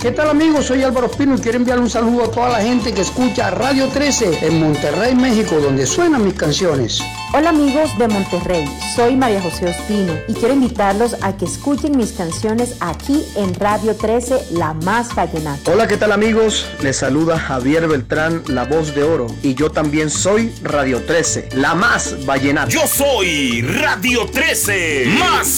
¿Qué tal amigos? Soy Álvaro Espino y quiero enviar un saludo a toda la gente que escucha Radio 13 en Monterrey, México, donde suenan mis canciones. Hola amigos de Monterrey, soy María José Ospino y quiero invitarlos a que escuchen mis canciones aquí en Radio 13, la más vallenata. Hola, ¿qué tal amigos? Les saluda Javier Beltrán, la voz de oro, y yo también soy Radio 13, la más vallenata. Yo soy Radio 13, más